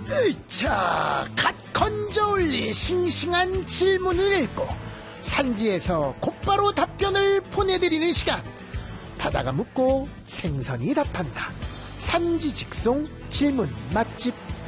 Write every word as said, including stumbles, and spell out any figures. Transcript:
으차, 갓 건져 올린 싱싱한 질문을 읽고 산지에서 곧바로 답변을 보내드리는 시간. 바다가 묻고 생선이 답한다. 산지 직송 질문 맛집.